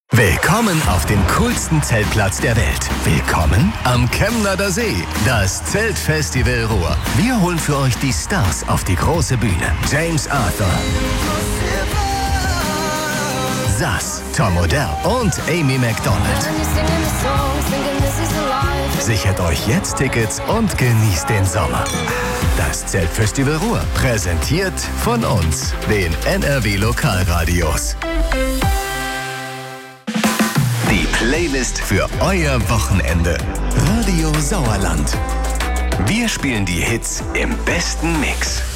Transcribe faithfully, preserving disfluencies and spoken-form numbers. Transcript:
Willkommen auf dem coolsten Zeltplatz der Welt. Willkommen am Chemnader See, das Zeltfestival Ruhr. Wir holen für euch die Stars auf die große Bühne. James Arthur, Sass, Tom Odell und Amy Macdonald. Sichert euch jetzt Tickets und genießt den Sommer. Das Zeltfestival Ruhr, präsentiert von uns, den N R W Lokalradios. Die Playlist für euer Wochenende. Radio Sauerland. Wir spielen die Hits im besten Mix.